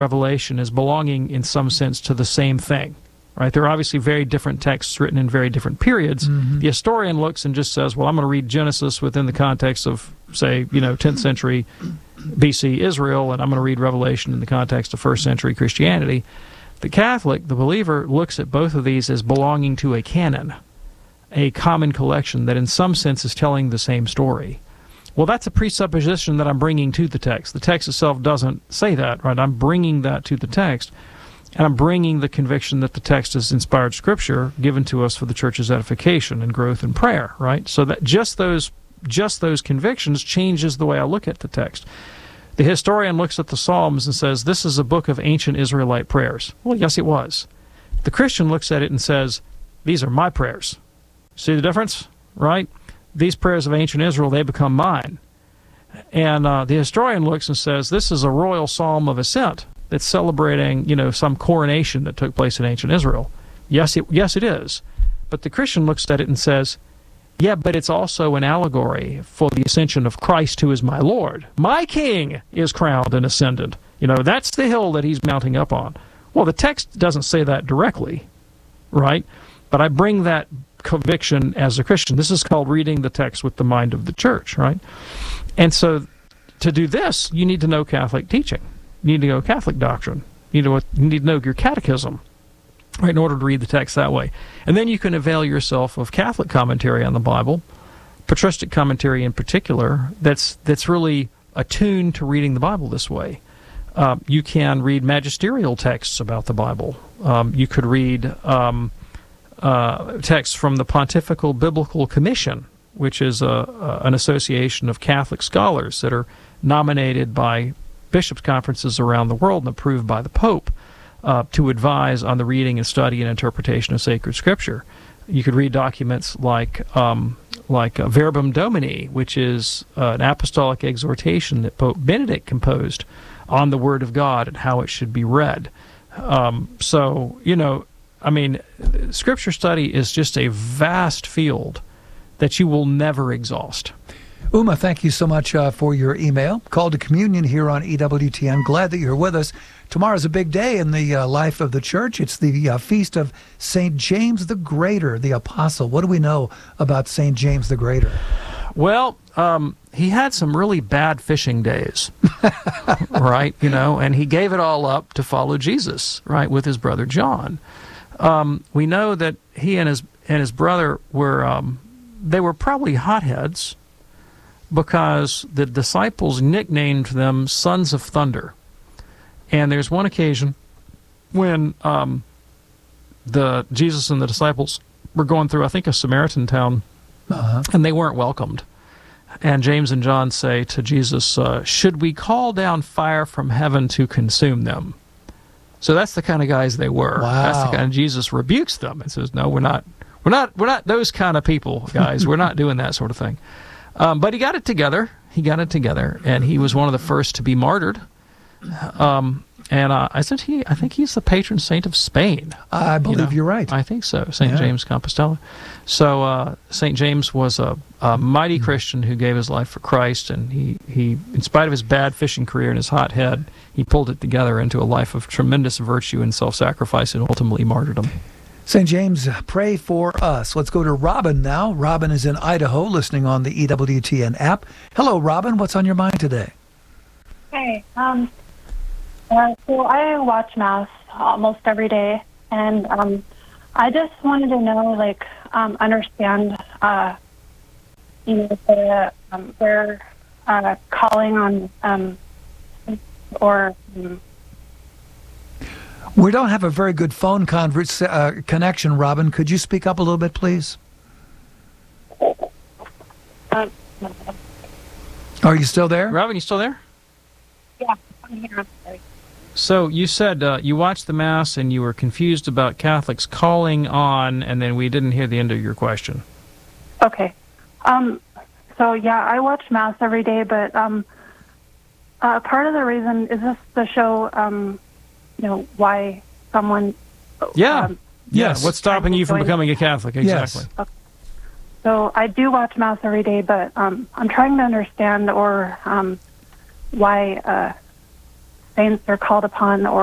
Revelation as belonging in some sense to the same thing, right? There are obviously very different texts written in very different periods. The historian looks and just says, well, I'm going to read Genesis within the context of, say, 10th century BC Israel, and I'm going to read Revelation in the context of first century Christianity. The Catholic, the believer, looks at both of these as belonging to a canon, a common collection that in some sense is telling the same story. Well, that's a presupposition that I'm bringing to the text. The text itself doesn't say that, right? I'm bringing that to the text, and I'm bringing the conviction that the text is inspired Scripture given to us for the church's edification and growth in prayer, right? So that just those convictions changes the way I look at the text. The historian looks at the Psalms and says, this is a book of ancient Israelite prayers. Well, yes, it was. The Christian looks at it and says, these are my prayers. See the difference, right? These prayers of ancient Israel, they become mine. And the historian looks and says, this is a royal psalm of ascent that's celebrating, some coronation that took place in ancient Israel. Yes, it is. But the Christian looks at it and says, yeah, but it's also an allegory for the ascension of Christ, who is my Lord. My King is crowned and ascended. That's the hill that he's mounting up on. Well, the text doesn't say that directly, right? But I bring that conviction as a Christian. This is called reading the text with the mind of the church, right? And so to do this, you need to know Catholic teaching. You need to know Catholic doctrine. You need to know your catechism, right, in order to read the text that way. And then you can avail yourself of Catholic commentary on the Bible, patristic commentary in particular, that's really attuned to reading the Bible this way. You can read magisterial texts about the Bible. You could read texts from the Pontifical Biblical Commission, which is an association of Catholic scholars that are nominated by bishops' conferences around the world and approved by the Pope to advise on the reading and study and interpretation of sacred Scripture. You could read documents like Verbum Domini, which is an apostolic exhortation that Pope Benedict composed on the Word of God and how it should be read. Scripture study is just a vast field that you will never exhaust. Uma, thank you so much for your email. Call to Communion here on EWTN. Glad that you're with us. Tomorrow's a big day in the life of the church. It's the feast of St. James the Greater, the Apostle. What do we know about St. James the Greater? Well, he had some really bad fishing days, right? And he gave it all up to follow Jesus, right, with his brother John. We know that he and his brother were probably hotheads, because the disciples nicknamed them Sons of Thunder. And there's one occasion when Jesus and the disciples were going through, I think, a Samaritan town, and they weren't welcomed. And James and John say to Jesus, should we call down fire from heaven to consume them? So that's the kind of guys they were. Wow. That's the kind of, Jesus rebukes them and says, no, we're not those kind of people, guys. We're not doing that sort of thing. But he got it together. And he was one of the first to be martyred. I think he's the patron saint of Spain. I believe you're right. I think so, St. James Compostela. So St. James was a mighty Christian who gave his life for Christ, and he, in spite of his bad fishing career and his hot head, he pulled it together into a life of tremendous virtue and self-sacrifice and ultimately martyrdom. St. James, pray for us. Let's go to Robin now. Robin is in Idaho, listening on the EWTN app. Hello, Robin. What's on your mind today? Hey, so I watch Mass almost every day, and I just wanted to know, understand, their calling on, We don't have a very good phone connection, Robin. Could you speak up a little bit, please? Are you still there? Robin, you still there? Yeah, I'm here. I'm sorry. So you said you watched the Mass and you were confused about Catholics calling on, and then we didn't hear the end of your question. Okay. I watch Mass every day, but part of the reason is this the show, why someone... Yes. What's stopping you from becoming a Catholic? Exactly. Yes. Okay. So I do watch Mass every day, but I'm trying to understand why saints are called upon or